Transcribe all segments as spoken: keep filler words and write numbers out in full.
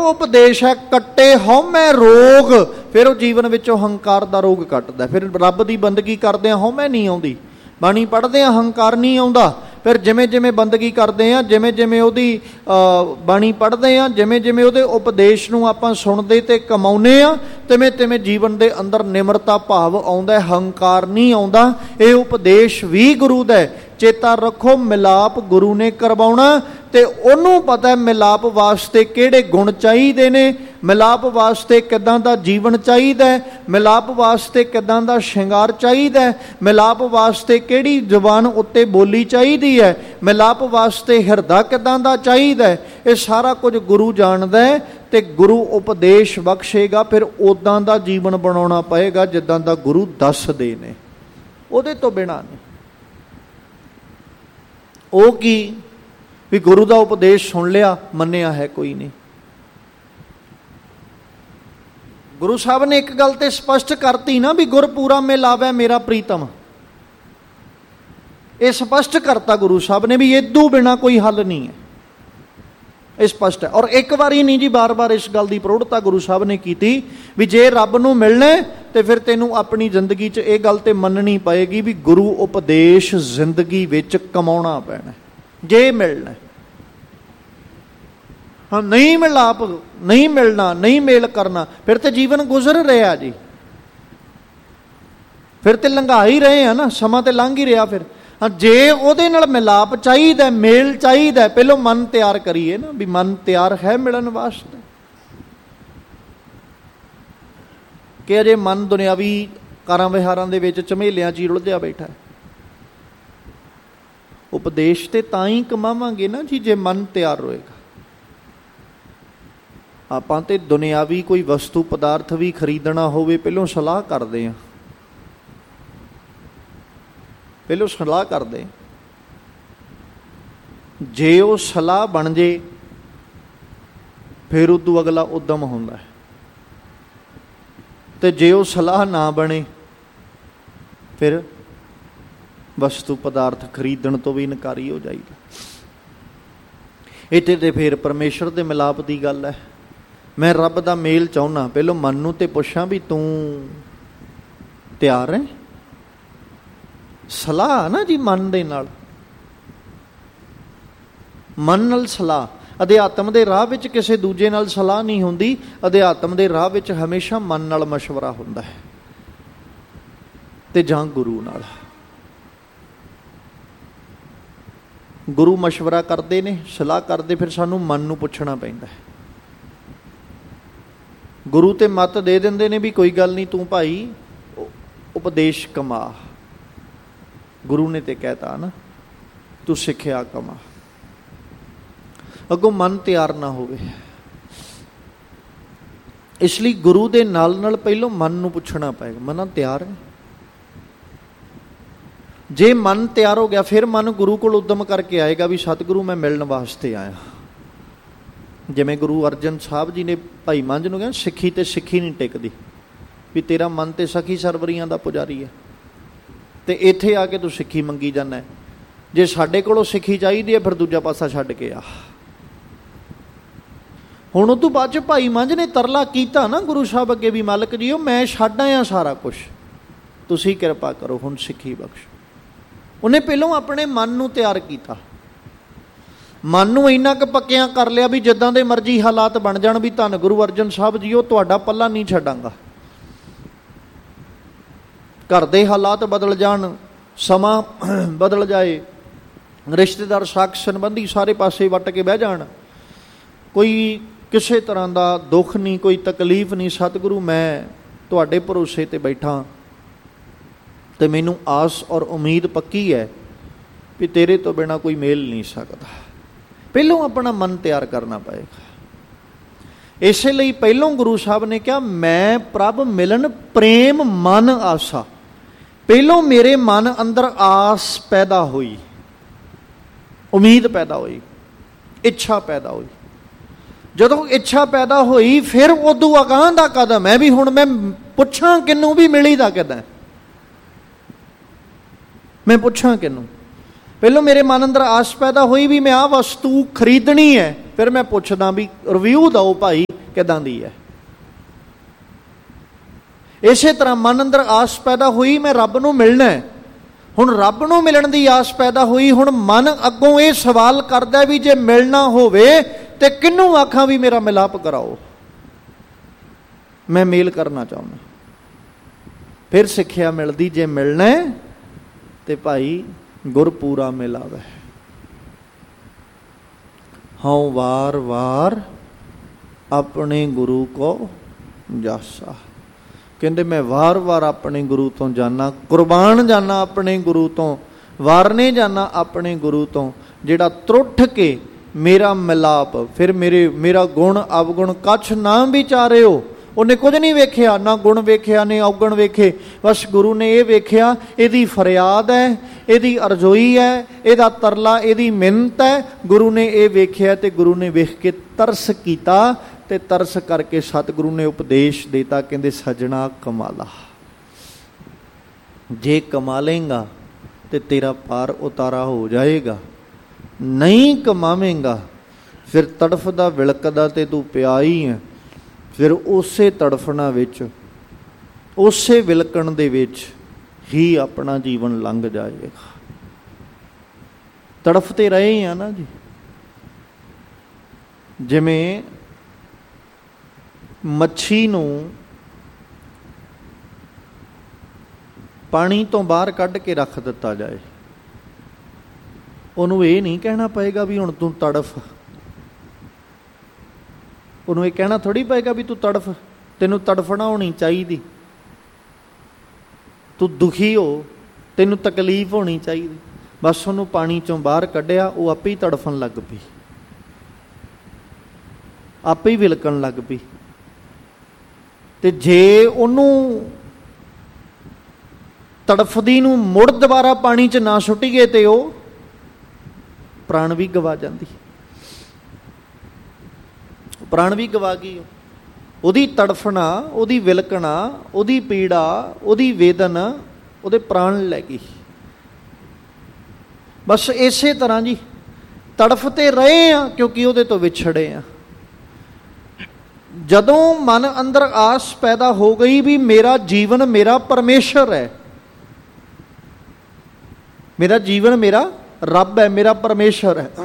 ਉਪਦੇਸ਼ ਹੈ ਕੱਟੇ ਹਉਮੈ ਰੋਗ, ਫਿਰ ਉਹ ਜੀਵਨ ਵਿੱਚੋਂ ਹੰਕਾਰ ਦਾ ਰੋਗ ਕੱਟਦਾ। ਫਿਰ ਰੱਬ ਦੀ ਬੰਦਗੀ ਕਰਦਿਆਂ ਹਉਮੈ ਨਹੀਂ ਆਉਂਦੀ, ਬਾਣੀ ਪੜ੍ਹਦੇ ਹਾਂ ਹੰਕਾਰ ਨਹੀਂ ਆਉਂਦਾ। ਫਿਰ ਜਿਵੇਂ ਜਿਵੇਂ ਬੰਦਗੀ ਕਰਦੇ ਹਾਂ, ਜਿਵੇਂ ਜਿਵੇਂ ਉਹਦੀ ਬਾਣੀ ਪੜ੍ਹਦੇ ਹਾਂ, ਜਿਵੇਂ ਜਿਵੇਂ ਉਹਦੇ ਉਪਦੇਸ਼ ਨੂੰ ਆਪਾਂ ਸੁਣਦੇ ਅਤੇ ਕਮਾਉਂਦੇ ਹਾਂ, ਤਿਵੇਂ ਤਿਵੇਂ ਜੀਵਨ ਦੇ ਅੰਦਰ ਨਿਮਰਤਾ ਭਾਵ ਆਉਂਦਾ, ਹੰਕਾਰ ਨਹੀਂ ਆਉਂਦਾ। ਇਹ ਉਪਦੇਸ਼ ਵੀ ਗੁਰੂ ਦਾ। ਚੇਤਾ ਰੱਖੋ, ਮਿਲਾਪ ਗੁਰੂ ਨੇ ਕਰਵਾਉਣਾ ਅਤੇ ਉਹਨੂੰ ਪਤਾ ਮਿਲਾਪ ਵਾਸਤੇ ਕਿਹੜੇ ਗੁਣ ਚਾਹੀਦੇ ਨੇ, ਮਿਲਾਪ ਵਾਸਤੇ ਕਿੱਦਾਂ ਦਾ ਜੀਵਨ ਚਾਹੀਦਾ, ਮਿਲਾਪ ਵਾਸਤੇ ਕਿੱਦਾਂ ਦਾ ਸ਼ਿੰਗਾਰ ਚਾਹੀਦਾ, ਮਿਲਾਪ ਵਾਸਤੇ ਕਿਹੜੀ ਜ਼ੁਬਾਨ ਉੱਤੇ ਬੋਲੀ ਚਾਹੀਦੀ ਹੈ, ਮਿਲਾਪ ਵਾਸਤੇ ਹਿਰਦਾ ਕਿੱਦਾਂ ਦਾ ਚਾਹੀਦਾ। ਇਹ ਸਾਰਾ ਕੁਝ ਗੁਰੂ ਜਾਣਦਾ ਹੈ ਅਤੇ ਗੁਰੂ ਉਪਦੇਸ਼ ਬਖਸ਼ੇਗਾ। ਫਿਰ ਉੱਦਾਂ ਦਾ ਜੀਵਨ ਬਣਾਉਣਾ ਪਏਗਾ ਜਿੱਦਾਂ ਦਾ ਗੁਰੂ ਦੱਸਦੇ ਨੇ, ਉਹਦੇ ਤੋਂ ਬਿਨਾਂ ਨਹੀਂ। ਉਹ ਕੀ ਵੀ ਗੁਰੂ ਦਾ ਉਪਦੇਸ਼ ਸੁਣ ਲਿਆ, ਮੰਨਿਆ ਹੈ ਕੋਈ ਨਹੀਂ। ਗੁਰੂ ਸਾਹਿਬ ਨੇ ਇੱਕ ਗੱਲ ਤੇ ਸਪਸ਼ਟ ਕਰਤੀ ਨਾ ਵੀ ਗੁਰਪੂਰਾ ਮਿਲਾਵੈ ਮੇਰਾ ਪ੍ਰੀਤਮ, ਇਹ ਸਪਸ਼ਟ ਕਰਤਾ ਗੁਰੂ ਸਾਹਿਬ ਨੇ ਵੀ ਇਦੋਂ ਬਿਨਾਂ ਕੋਈ ਹੱਲ ਨਹੀਂ ਹੈ। ਇਹ ਸਪਸ਼ਟ ਹੈ। ਔਰ ਇੱਕ ਵਾਰੀ ਨਹੀਂ ਜੀ, ਬਾਰ ਬਾਰ ਇਸ ਗੱਲ ਦੀ ਪ੍ਰੋੜਤਾ ਗੁਰੂ ਸਾਹਿਬ ਨੇ ਕੀਤੀ ਵੀ ਜੇ ਰੱਬ ਨੂੰ ਮਿਲਣਾ ਤੇ ਫਿਰ ਤੈਨੂੰ ਆਪਣੀ ਜ਼ਿੰਦਗੀ 'ਚ ਇਹ ਗੱਲ ਤੇ ਮੰਨਣੀ ਪਏਗੀ ਵੀ ਗੁਰੂ ਉਪਦੇਸ਼ ਜ਼ਿੰਦਗੀ ਵਿੱਚ ਕਮਾਉਣਾ ਪੈਣਾ ਜੇ ਮਿਲਣਾ। ਹਾਂ, ਨਹੀਂ ਮਿਲਾਪ ਨਹੀਂ ਮਿਲਣਾ, ਨਹੀਂ ਮੇਲ ਕਰਨਾ, ਫਿਰ ਤੇ ਜੀਵਨ ਗੁਜ਼ਰ ਰਿਹਾ ਜੀ, ਫਿਰ ਤੇ ਲੰਘਾ ਹੀ ਰਹੇ ਆ ਨਾ, ਸਮਾਂ ਤੇ ਲੰਘ ਹੀ ਰਿਹਾ। ਫਿਰ ਹਾਂ, ਜੇ ਉਹਦੇ ਨਾਲ ਮਿਲਾਪ ਚਾਹੀਦਾ, ਮੇਲ ਚਾਹੀਦਾ, ਪਹਿਲੋਂ ਮਨ ਤਿਆਰ ਕਰੀਏ ਨਾ ਵੀ ਮਨ ਤਿਆਰ ਹੈ ਮਿਲਣ ਵਾਸਤੇ, ਕਿ ਅਜੇ ਮਨ ਦੁਨਿਆਵੀ ਕਾਰਾਂ ਵਿਹਾਰਾਂ ਦੇ ਵਿੱਚ ਝਮੇਲਿਆਂ 'ਚ ਹੀ ਰੁਲਝਿਆ ਬੈਠਾ। ਉਪਦੇਸ਼ ਤੇ ਤਾਂ ਹੀ ਕਮਾਵਾਂਗੇ ਨਾ ਜੀ ਜੇ ਮਨ ਤਿਆਰ ਹੋਏਗਾ। ਆਪਾਂ ਤੇ ਦੁਨਿਆਵੀ ਕੋਈ ਵਸਤੂ ਪਦਾਰਥ ਵੀ ਖਰੀਦਣਾ ਹੋਵੇ ਪਹਿਲੋਂ ਸਲਾਹ ਕਰਦੇ ਹਾਂ, ਪਹਿਲੋਂ ਸਲਾਹ ਕਰਦੇ, ਜੇ ਉਹ ਸਲਾਹ ਬਣ ਜੇ ਫਿਰ ਉਦੋਂ ਅਗਲਾ ਉਦਮ ਹੁੰਦਾ, ਤੇ ਜੇ ਉਹ ਸਲਾਹ ਨਾ ਬਣੇ ਫਿਰ ਵਸਤੂ ਪਦਾਰਥ ਖਰੀਦਣ ਤੋਂ ਵੀ ਇਨਕਾਰੀ ਹੋ ਜਾਈਦਾ। ਇੱਥੇ ਤੇ ਫਿਰ ਪਰਮੇਸ਼ਰ ਦੇ ਮਿਲਾਪ ਦੀ ਗੱਲ ਹੈ। ਮੈਂ ਰੱਬ ਦਾ ਮੇਲ ਚਾਹੁੰਦਾ, ਪਹਿਲੋਂ ਮਨ ਨੂੰ ਤੇ ਪੁੱਛਾਂ ਵੀ ਤੂੰ ਤਿਆਰ ਹੈ। ਸਲਾਹ ਨਾ ਜੀ ਮਨ ਦੇ ਨਾਲ, ਮਨ ਨਾਲ ਸਲਾਹ। ਅਧਿਆਤਮ ਦੇ ਰਾਹ ਵਿੱਚ ਕਿਸੇ ਦੂਜੇ ਨਾਲ ਸਲਾਹ ਨਹੀਂ ਹੁੰਦੀ, ਅਧਿਆਤਮ ਦੇ ਰਾਹ ਵਿੱਚ ਹਮੇਸ਼ਾ ਮਨ ਨਾਲ ਮਸ਼ਵਰਾ ਹੁੰਦਾ ਹੈ ਤੇ ਜਾਂ ਗੁਰੂ ਨਾਲ। ਗੁਰੂ ਮਸ਼ਵਰਾ ਕਰਦੇ ਨੇ, ਸਲਾਹ ਕਰਦੇ, ਫਿਰ ਸਾਨੂੰ ਮਨ ਨੂੰ ਪੁੱਛਣਾ ਪੈਂਦਾ ਹੈ। ਗੁਰੂ ਤੇ ਮੱਤ ਦੇ ਦਿੰਦੇ ਨੇ ਵੀ ਕੋਈ ਗੱਲ ਨਹੀਂ, ਤੂੰ ਭਾਈ ਉਪਦੇਸ਼ ਕਮਾ। ਗੁਰੂ ਨੇ ਤੇ ਕਹਿਤਾ ਨਾ ਤੂੰ ਸਿੱਖਿਆ ਕਮਾ। ਅੱਗੋਂ ਮਨ ਤਿਆਰ ਨਾ ਹੋਵੇ, ਇਸ ਲਈ ਗੁਰੂ ਦੇ ਨਾਲ ਨਾਲ ਪਹਿਲੋਂ ਮਨ ਨੂੰ ਪੁੱਛਣਾ ਪਏਗਾ, ਮਨ ਤਿਆਰ ਹੈ। ਜੇ ਮਨ ਤਿਆਰ ਹੋ ਗਿਆ ਫਿਰ ਮਨ ਗੁਰੂ ਕੋਲ ਉਦਮ ਕਰਕੇ ਆਏਗਾ ਵੀ ਸਤਿਗੁਰੂ ਮੈਂ ਮਿਲਣ ਵਾਸਤੇ ਆਇਆ। ਜਿਵੇਂ ਗੁਰੂ ਅਰਜਨ ਸਾਹਿਬ ਜੀ ਨੇ ਭਾਈ ਮੰਝ ਨੂੰ ਕਿਹਾ, ਸਿੱਖੀ ਤੇ ਸਿੱਖੀ ਨਹੀਂ ਟਿਕਦੀ, ਵੀ ਤੇਰਾ ਮਨ ਤੇ ਸਖੀ ਸਰਵਰੀਆਂ ਦਾ ਪੁਜਾਰੀ ਹੈ ਤੇ ਇੱਥੇ ਆ ਕੇ ਤੂੰ ਸਿੱਖੀ ਮੰਗੀ ਜਾਂਦਾ। ਜੇ ਸਾਡੇ ਕੋਲੋਂ ਸਿੱਖੀ ਚਾਹੀਦੀ ਹੈ ਫਿਰ ਦੂਜਾ ਪਾਸਾ ਛੱਡ ਕੇ ਆ। ਹੁਣ ਉਹ ਤੋਂ ਬਾਅਦ 'ਚ ਭਾਈ ਮੰਝ ਨੇ ਤਰਲਾ ਕੀਤਾ ਨਾ ਗੁਰੂ ਸਾਹਿਬ ਅੱਗੇ ਵੀ, ਮਾਲਕ ਜੀ ਉਹ ਮੈਂ ਛੱਡ ਆਇਆ ਸਾਰਾ ਕੁਛ, ਤੁਸੀਂ ਕਿਰਪਾ ਕਰੋ ਹੁਣ ਸਿੱਖੀ ਬਖਸ਼ੋ। ਉਹਨੇ ਪਹਿਲੋਂ ਆਪਣੇ ਮਨ ਨੂੰ ਤਿਆਰ ਕੀਤਾ, ਮਨ ਨੂੰ ਇੰਨਾ ਕੁ ਪੱਕਿਆਂ ਕਰ ਲਿਆ ਵੀ ਜਿੱਦਾਂ ਦੇ ਮਰਜ਼ੀ ਹਾਲਾਤ ਬਣ ਜਾਣ ਵੀ ਧੰਨ ਗੁਰੂ ਅਰਜਨ ਸਾਹਿਬ ਜੀ ਉਹ ਤੁਹਾਡਾ ਪੱਲਾ ਨਹੀਂ ਛੱਡਾਂਗਾ। ਘਰ ਦੇ ਹਾਲਾਤ ਬਦਲ ਜਾਣ, ਸਮਾਂ ਬਦਲ ਜਾਏ, ਰਿਸ਼ਤੇਦਾਰ ਸਾਕ ਸੰਬੰਧੀ ਸਾਰੇ ਪਾਸੇ ਵੱਟ ਕੇ ਬਹਿ ਜਾਣ, ਕੋਈ ਕਿਸੇ ਤਰ੍ਹਾਂ ਦਾ ਦੁੱਖ ਨਹੀਂ, ਕੋਈ ਤਕਲੀਫ ਨਹੀਂ, ਸਤਿਗੁਰੂ ਮੈਂ ਤੁਹਾਡੇ ਭਰੋਸੇ 'ਤੇ ਬੈਠਾ ਅਤੇ ਮੈਨੂੰ ਆਸ ਔਰ ਉਮੀਦ ਪੱਕੀ ਹੈ ਵੀ ਤੇਰੇ ਤੋਂ ਬਿਨਾਂ ਕੋਈ ਮੇਲ ਨਹੀਂ ਸਕਦਾ। ਪਹਿਲੋਂ ਆਪਣਾ ਮਨ ਤਿਆਰ ਕਰਨਾ ਪਏਗਾ। ਇਸੇ ਲਈ ਪਹਿਲੋਂ ਗੁਰੂ ਸਾਹਿਬ ਨੇ ਕਿਹਾ ਮੈਂ ਪ੍ਰਭ ਮਿਲਣ ਪ੍ਰੇਮ ਮਨ ਆਸਾ। ਪਹਿਲੋਂ ਮੇਰੇ ਮਨ ਅੰਦਰ ਆਸ ਪੈਦਾ ਹੋਈ, ਉਮੀਦ ਪੈਦਾ ਹੋਈ, ਇੱਛਾ ਪੈਦਾ ਹੋਈ। ਜਦੋਂ ਇੱਛਾ ਪੈਦਾ ਹੋਈ ਫਿਰ ਉਦੋਂ ਅਗਾਂਹ ਦਾ ਕਦਮ ਹੈ ਵੀ ਹੁਣ ਮੈਂ ਪੁੱਛਾਂ ਕਿਹਨੂੰ ਵੀ ਮਿਲੀ ਦਾ ਕਿੱਦਾਂ, ਮੈਂ ਪੁੱਛਾਂ ਕਿਹਨੂੰ। ਪਹਿਲੋਂ ਮੇਰੇ ਮਨ ਅੰਦਰ ਆਸ ਪੈਦਾ ਹੋਈ ਵੀ ਮੈਂ ਆਹ ਵਸਤੂ ਖਰੀਦਣੀ ਹੈ, ਫਿਰ ਮੈਂ ਪੁੱਛਦਾ ਵੀ ਰਿਵਿਊ ਦਿਓ ਭਾਈ ਕਿੱਦਾਂ ਦੀ ਹੈ। ਇਸੇ ਤਰ੍ਹਾਂ ਮਨ ਅੰਦਰ ਆਸ ਪੈਦਾ ਹੋਈ, ਮੈਂ ਰੱਬ ਨੂੰ ਮਿਲਣਾ। ਹੁਣ ਰੱਬ ਨੂੰ ਮਿਲਣ ਦੀ ਆਸ ਪੈਦਾ ਹੋਈ, ਹੁਣ ਮਨ ਅੱਗੋਂ ਇਹ ਸਵਾਲ ਕਰਦਾ ਵੀ ਜੇ ਮਿਲਣਾ ਹੋਵੇ ਤੇ ਕਿਹਨੂੰ ਆਖਾਂ ਵੀ ਮੇਰਾ ਮਿਲਾਪ ਕਰਾਓ, ਮੈਂ ਮੇਲ ਕਰਨਾ ਚਾਹੁੰਦਾ। ਫਿਰ ਸਿੱਖਿਆ ਮਿਲਦੀ, ਜੇ ਮਿਲਣਾ ਤੇ ਭਾਈ ਗੁਰ ਪੂਰਾ ਮਿਲਾਵੇ। ਹਉ ਵਾਰ ਵਾਰ ਆਪਣੇ ਗੁਰੂ ਕੋ ਜਾਸਾ। ਕਹਿੰਦੇ ਮੈਂ ਵਾਰ ਵਾਰ ਆਪਣੇ ਗੁਰੂ ਤੋਂ ਜਾਨਾ, ਕੁਰਬਾਨ ਜਾਨਾ ਆਪਣੇ ਗੁਰੂ ਤੋਂ, ਵਾਰਨੇ ਜਾਨਾ ਆਪਣੇ ਗੁਰੂ ਤੋਂ, ਜਿਹੜਾ ਤਰੁੱਠ ਕੇ ਮੇਰਾ ਮਿਲਾਪ। ਫਿਰ ਮੇਰੇ ਮੇਰਾ ਗੁਣ ਅਵਗੁਣ ਕੱਛ ਨਾ ਵਿਚਾਰਿਓ। ਉਹਨੇ ਕੁਝ ਨਹੀਂ ਵੇਖਿਆ, ਨਾ ਗੁਣ ਵੇਖਿਆ ਨੇ ਅਵਗੁਣ ਵੇਖੇ, ਬਸ ਗੁਰੂ ਨੇ ਇਹ ਵੇਖਿਆ ਇਹਦੀ ਫਰਿਆਦ ਹੈ, ਇਹਦੀ ਅਰਜ਼ੋਈ ਹੈ, ਇਹਦਾ ਤਰਲਾ, ਇਹਦੀ ਮਿੰਨਤ ਹੈ। ਗੁਰੂ ਨੇ ਇਹ ਵੇਖਿਆ ਤੇ ਗੁਰੂ ਨੇ ਵੇਖ ਕੇ ਤਰਸ ਕੀਤਾ, ਤੇ ਤਰਸ ਕਰਕੇ ਸਤਿਗੁਰੂ ਨੇ ਉਪਦੇਸ਼ ਦਿੱਤਾ, ਕਹਿੰਦੇ ਸੱਜਣਾ ਕਮਾਲਾ, ਜੇ ਕਮਾ ਲੇਗਾ ਤੇ ਤੇਰਾ ਪਾਰ ਉਤਾਰਾ ਹੋ ਜਾਏਗਾ, ਨਹੀਂ ਕਮਾਵੇਂਗਾ ਫਿਰ ਤੜਫਦਾ ਵਿਲਕਦਾ ਤੇ ਤੂੰ ਪਿਆ ਹੀ ਹੈ। ਫਿਰ ਉਸੇ ਤੜਫਣਾ ਵਿੱਚ, ਉਸੇ ਵਿਲਕਣ ਦੇ ਵਿੱਚ ਹੀ ਆਪਣਾ ਜੀਵਨ ਲੰਘ ਜਾਏਗਾ। ਤੜਫਤੇ ਰਹੇ ਆ ਨਾ ਜੀ। ਜਿਵੇਂ ਮੱਛੀ ਨੂੰ ਪਾਣੀ ਤੋਂ ਬਾਹਰ ਕੱਢ ਕੇ ਰੱਖ ਦਿੱਤਾ ਜਾਏ, ਉਹਨੂੰ ਇਹ ਨਹੀਂ ਕਹਿਣਾ ਪਏਗਾ ਵੀ ਹੁਣ ਤੂੰ ਤੜਫ। ਉਹਨੂੰ ਇਹ ਕਹਿਣਾ ਥੋੜ੍ਹੀ ਪਏਗਾ ਵੀ ਤੂੰ ਤੜਫ, ਤੈਨੂੰ ਤੜਫਣਾ ਹੋਣੀ ਚਾਹੀਦੀ, ਤੂੰ ਦੁਖੀ ਹੋ, ਤੈਨੂੰ ਤਕਲੀਫ ਹੋਣੀ ਚਾਹੀਦੀ। ਬਸ ਉਹਨੂੰ ਪਾਣੀ ਚੋਂ ਬਾਹਰ ਕੱਢਿਆ, ਉਹ ਆਪੇ ਹੀ ਤੜਫਣ ਲੱਗ ਪਈ, ਆਪੇ ਹੀ ਵਿਲਕਣ ਲੱਗ ਪਈ। ਤੇ ਜੇ ਉਹਨੂੰ ਤੜਫਦੀ ਨੂੰ ਮੁੜ ਦੁਬਾਰਾ ਪਾਣੀ 'ਚ ਨਾ ਸੁੱਟੀਏ ਤੇ ਉਹ ਪ੍ਰਾਣ ਵੀ ਗਵਾ ਜਾਂਦੀ, ਪ੍ਰਾਣ ਵੀ ਗਵਾ ਗਈ। ਉਹਦੀ ਤੜਫਣਾ, ਉਹਦੀ ਵਿਲਕਣਾ, ਉਹਦੀ ਪੀੜਾ, ਉਹਦੀ ਵੇਦਨ ਉਹਦੇ ਪ੍ਰਾਣ ਲੈ ਗਈ। ਬਸ ਇਸੇ ਤਰ੍ਹਾਂ ਜੀ ਤੜਫਤੇ ਰਹੇ ਆ ਕਿਉਂਕਿ ਉਹਦੇ ਤੋਂ ਵਿਛੜੇ ਆ। ਜਦੋਂ ਮਨ ਅੰਦਰ ਆਸ ਪੈਦਾ ਹੋ ਗਈ ਵੀ ਮੇਰਾ ਜੀਵਨ ਮੇਰਾ ਪਰਮੇਸ਼ਰ ਹੈ, ਮੇਰਾ ਜੀਵਨ ਮੇਰਾ ਰੱਬ ਹੈ, ਮੇਰਾ ਪਰਮੇਸ਼ਰ ਹੈ,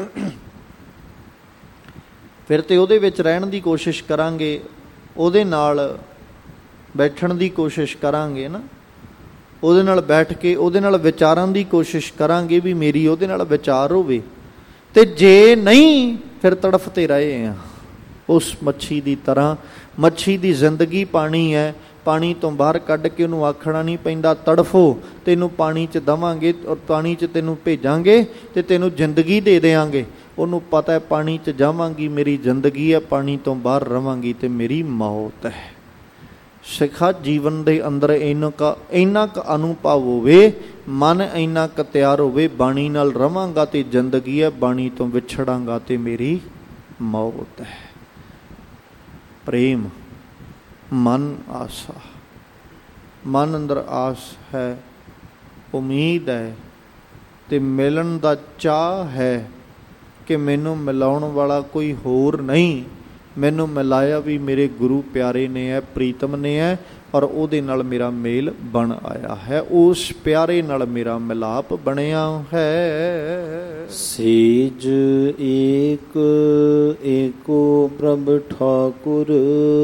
ਫਿਰ ਤੇ ਉਹਦੇ ਵਿੱਚ ਰਹਿਣ ਦੀ ਕੋਸ਼ਿਸ਼ ਕਰਾਂਗੇ, ਉਹਦੇ ਨਾਲ ਬੈਠਣ ਦੀ ਕੋਸ਼ਿਸ਼ ਕਰਾਂਗੇ ਨਾ, ਉਹਦੇ ਨਾਲ ਬੈਠ ਕੇ ਉਹਦੇ ਨਾਲ ਵਿਚਾਰਨ ਦੀ ਕੋਸ਼ਿਸ਼ ਕਰਾਂਗੇ ਵੀ ਮੇਰੀ ਉਹਦੇ ਨਾਲ ਵਿਚਾਰ ਹੋਵੇ। ਤੇ ਜੇ ਨਹੀਂ ਫਿਰ ਤੜਫਤੇ ਰਹੇ ਆ ਉਸ ਮੱਛੀ ਦੀ ਤਰ੍ਹਾਂ। ਮੱਛੀ ਦੀ ਜ਼ਿੰਦਗੀ ਪਾਣੀ ਹੈ, ਪਾਣੀ ਤੋਂ ਬਾਹਰ ਕੱਢ ਕੇ ਉਹਨੂੰ ਆਖਣਾ ਨਹੀਂ ਪੈਂਦਾ ਤੜਫੋ, ਤੈਨੂੰ ਪਾਣੀ 'ਚ ਦੇਵਾਂਗੇ ਔਰ ਪਾਣੀ 'ਚ ਤੈਨੂੰ ਭੇਜਾਂਗੇ ਤੇ ਤੈਨੂੰ ਜ਼ਿੰਦਗੀ ਦੇ ਦਿਆਂਗੇ। ਉਹਨੂੰ ਪਤਾ ਹੈ ਪਾਣੀ 'ਚ ਜਾਵਾਂਗੀ ਮੇਰੀ ਜ਼ਿੰਦਗੀ ਹੈ, ਪਾਣੀ ਤੋਂ ਬਾਹਰ ਰਵਾਂਗੀ ਤੇ ਮੇਰੀ ਮੌਤ ਹੈ। ਸਿੱਖਾ ਜੀਵਨ ਦੇ ਅੰਦਰ ਇੰਨਾ ਕੁ ਇੰਨਾ ਕੁ ਅਨੁਭਵ ਹੋਵੇ, ਮਨ ਇੰਨਾ ਕੁ ਤਿਆਰ ਹੋਵੇ, ਬਾਣੀ ਨਾਲ ਰਵਾਂਗਾ ਤੇ ਜ਼ਿੰਦਗੀ ਹੈ, ਬਾਣੀ ਤੋਂ ਵਿਛੜਾਂਗਾ ਤੇ ਮੇਰੀ ਮੌਤ ਹੈ। ਪ੍ਰੇਮ, ਮਨ ਆਸਾ, ਮਨ ਅੰਦਰ ਆਸ ਹੈ, ਉਮੀਦ ਹੈ ਤੇ ਮਿਲਣ ਦਾ ਚਾਅ ਹੈ ਕਿ ਮੈਨੂੰ ਮਿਲਾਉਣ ਵਾਲਾ ਕੋਈ ਹੋਰ ਨਹੀਂ, ਮੈਨੂੰ ਮਿਲਾਇਆ ਵੀ ਮੇਰੇ ਗੁਰੂ ਪਿਆਰੇ ਨੇ ਹੈ, ਪ੍ਰੀਤਮ ਨੇ ਹੈ, ਔਰ ਉਹਦੇ ਨਾਲ ਮੇਰਾ ਮੇਲ ਬਣ ਆਇਆ ਹੈ, ਉਸ ਪਿਆਰੇ ਨਾਲ ਮੇਰਾ ਮਿਲਾਪ ਬਣਿਆ ਹੈ। ਸੇਜ ਏਕ ਏਕੋ ਪ੍ਰਭ ਠਾਕੁਰ,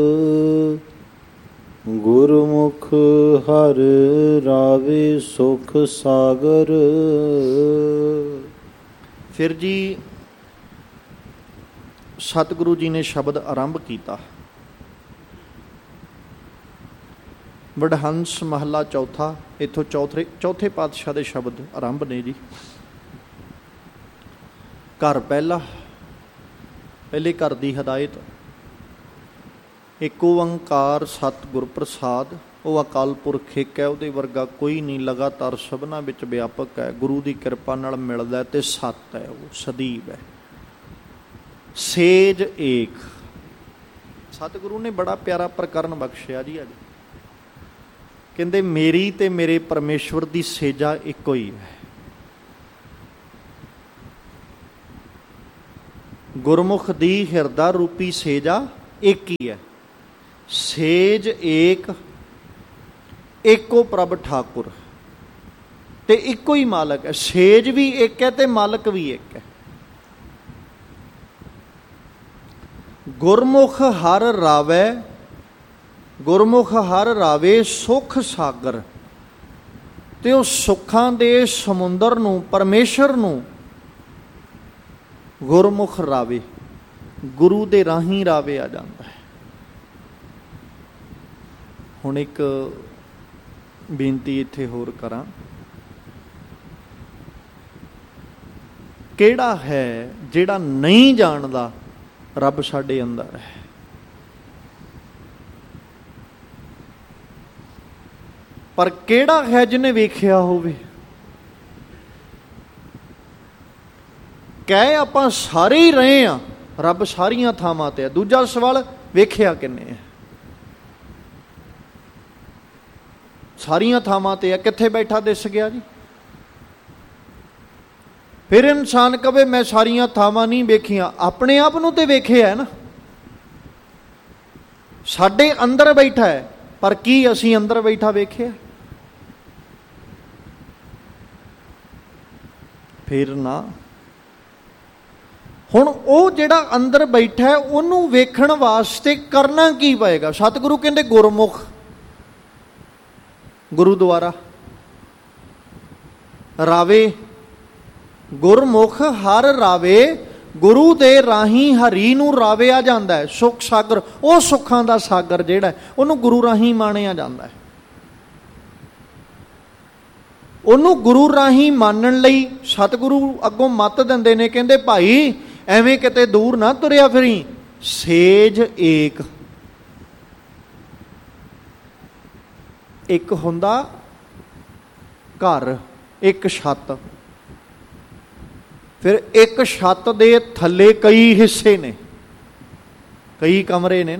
ਗੁਰਮੁਖ ਹਰ ਰਾਵੇ ਸੁਖ ਸਾਗਰ। ਫਿਰ ਜੀ ਸਤਿਗੁਰੂ ਜੀ ਨੇ ਸ਼ਬਦ ਆਰੰਭ ਕੀਤਾ। ਵਡਹੰਸ ਮਹੱਲਾ ਚੌਥਾ, ਇੱਥੋਂ ਚੌਥੇ ਚੌਥੇ ਪਾਤਸ਼ਾਹ ਦੇ ਸ਼ਬਦ ਆਰੰਭ ਨੇ ਜੀ। ਘਰ ਪਹਿਲਾ, ਪਹਿਲੇ ਘਰ ਦੀ ਹਦਾਇਤ। ਇੱਕ ਓੰਕਾਰ ਸਤਿਗੁਰ ਪ੍ਰਸਾਦ, ਉਹ ਅਕਾਲ ਪੁਰਖ ਇੱਕ ਹੈ, ਉਹਦੇ ਵਰਗਾ ਕੋਈ ਨਹੀਂ, ਲਗਾਤਾਰ ਸਭਨਾਂ ਵਿੱਚ ਵਿਆਪਕ ਹੈ, ਗੁਰੂ ਦੀ ਕਿਰਪਾ ਨਾਲ ਮਿਲਦਾ ਤੇ ਸੱਤ ਹੈ, ਉਹ ਸਦੀਵ ਹੈ। ਸੇਜ ਏਕ, ਸਤਿਗੁਰੂ ਨੇ ਬੜਾ ਪਿਆਰਾ ਪ੍ਰਕਰਨ ਬਖਸ਼ਿਆ ਜੀ ਅੱਜ। ਕਹਿੰਦੇ ਮੇਰੀ ਤੇ ਮੇਰੇ ਪਰਮੇਸ਼ਵਰ ਦੀ ਸੇਜਾ ਇੱਕੋ ਹੀ ਹੈ। ਗੁਰਮੁਖ ਦੀ ਹਿਰਦਾ ਰੂਪੀ ਸੇਜਾ ਇੱਕ ਹੀ ਹੈ। ਸੇਜ ਏਕ ਏਕੋ ਪ੍ਰਭ ਠਾਕੁਰ, ਤੇ ਇੱਕੋ ਹੀ ਮਾਲਕ ਹੈ। ਸੇਜ ਵੀ ਇੱਕ ਹੈ ਤੇ ਮਾਲਕ ਵੀ ਇੱਕ ਹੈ। ਗੁਰਮੁਖ ਹਰ ਰਾਵੈ, ਗੁਰਮੁਖ ਹਰ ਰਾਵੇ ਸੁਖ ਸਾਗਰ, ਤੇ ਉਹ ਸੁੱਖਾਂ ਦੇ ਸਮੁੰਦਰ ਨੂੰ, ਪਰਮੇਸ਼ਰ ਨੂੰ ਗੁਰਮੁਖ ਰਾਵੇ, ਗੁਰੂ ਦੇ ਰਾਹੀਂ ਰਾਵੇ ਆ ਜਾਂਦਾ ਹੈ। ਹੁਣ ਇੱਕ ਬੇਨਤੀ ਇੱਥੇ ਹੋਰ ਕਰਾਂ, ਕਿਹੜਾ ਹੈ ਜਿਹੜਾ ਨਹੀਂ ਜਾਣਦਾ ਰੱਬ ਸਾਡੇ ਅੰਦਰ ਹੈ? ਪਰ ਕਿਹੜਾ ਹੈ ਜਿਹਨੇ ਵੇਖਿਆ ਹੋਵੇ? ਕਹਿ ਆਪਾਂ ਸਾਰੇ ਹੀ ਰਹੇ ਆ, ਰੱਬ ਸਾਰੀਆਂ ਥਾਵਾਂ ਤੇ ਹੈ। ਦੂਜਾ ਸਵਾਲ, ਵੇਖਿਆ ਕਿੰਨੇ ਹੈ? ਸਾਰੀਆਂ ਥਾਵਾਂ ਤੇ ਹੈ, ਕਿੱਥੇ ਬੈਠਾ ਦਿਸ ਗਿਆ ਜੀ? ਫਿਰ ਇਨਸਾਨ ਕਵੇ ਮੈਂ ਸਾਰੀਆਂ ਥਾਵਾਂ ਨਹੀਂ ਵੇਖੀਆਂ, ਆਪਣੇ ਆਪ ਨੂੰ ਤੇ ਵੇਖਿਆ ਨਾ, ਸਾਡੇ ਅੰਦਰ ਬੈਠਾ ਹੈ, ਪਰ ਕੀ ਅਸੀਂ ਅੰਦਰ ਬੈਠਾ ਵੇਖਿਆ? ਫਿਰ ਨਾ। ਹੁਣ ਉਹ ਜਿਹੜਾ ਅੰਦਰ ਬੈਠਾ ਹੈ ਉਹਨੂੰ ਵੇਖਣ ਵਾਸਤੇ ਕਰਨਾ ਕੀ ਪਏਗਾ? ਸਤਿਗੁਰੂ ਕਹਿੰਦੇ ਗੁਰਮੁਖ, ਗੁਰੂ ਦੁਆਰਾ ਰਾਵੇ, ਗੁਰਮੁਖ ਹਰ ਰਾਵੇ, ਗੁਰੂ ਦੇ ਰਾਹੀਂ ਹਰੀ ਨੂੰ ਰਾਵਿਆ ਜਾਂਦਾ ਹੈ। ਸੁਖ ਸਾਗਰ, ਉਹ ਸੁੱਖਾਂ ਦਾ ਸਾਗਰ ਜਿਹੜਾ ਉਹਨੂੰ ਗੁਰੂ ਰਾਹੀਂ ਮਾਣਿਆ ਜਾਂਦਾ ਹੈ। ਉਹਨੂੰ ਗੁਰੂ ਰਾਹੀਂ ਮੰਨਣ ਲਈ ਸਤਿਗੁਰੂ ਅੱਗੋਂ ਮੱਤ ਦਿੰਦੇ ਨੇ, ਕਹਿੰਦੇ ਭਾਈ ਐਵੇਂ ਕਿਤੇ ਦੂਰ ਨਾ ਤੁਰਿਆ ਫਿਰੀ। ਸੇਜ ਏਕ, ਇੱਕ ਹੁੰਦਾ ਘਰ, ਇੱਕ ਛੱਤ, ਫਿਰ ਇੱਕ ਛੱਤ ਦੇ ਥੱਲੇ ਕਈ ਹਿੱਸੇ ਨੇ, ਕਈ ਕਮਰੇ ਨੇ ਨਾ।